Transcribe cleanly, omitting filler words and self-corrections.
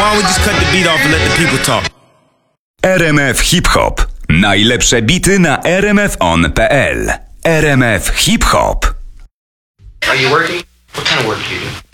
why don't we just cut the beat off and let the people talk? RMF Hip Hop. Najlepsze bity na rmfon.pl. RMF Hip Hop. Are you working? What kind of work do you do?